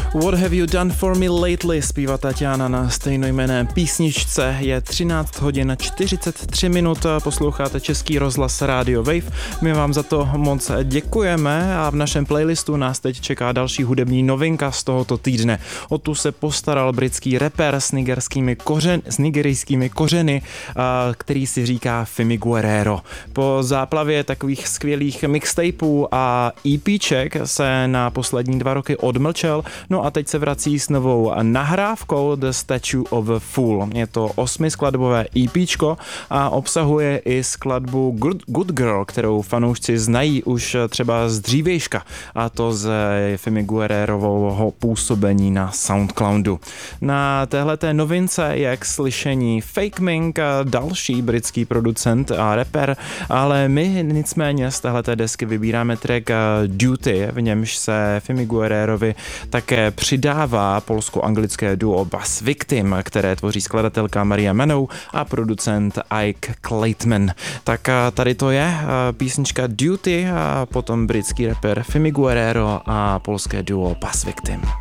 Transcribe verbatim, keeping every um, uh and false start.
What have you done for me lately, zpívá Tatiana na stejnojmenné písničce. Je třináct hodin čtyřicet tři minut, posloucháte Český rozhlas Radio Wave. My vám za to moc děkujeme a v našem playlistu nás teď čeká další hudební novinka z tohoto týdne. O tu se postaral britský rapper s nigerskými kořen, s nigerijskými kořeny, který si říká Fimi Guerrero. Po záplavě takových skvělých mixtapeů a EPček se na poslední dva roky odmlčel, no a teď se vrací s novou nahrávkou The Statue of a Fool. Je to osmiskladbové EPčko a obsahuje i skladbu Good, Good Girl, kterou fanoušci znají už třeba z dřívějška, a to z Fimi Guerrerového působení na Soundcloudu. Na téhleté novince je k slyšení Fake Mink, další britský producent a rapper, ale my nicméně z téhleté desky vybíráme track Duty, v němž se Fimi Guerrerovi také přidává polsko-anglické duo Bass Victim, které tvoří skladatelka Maria Manou a producent Ike Clayton. Tak tady to je písnička Duty a potom britský rapper Fimi Guerrero a polské duo Bass Victim.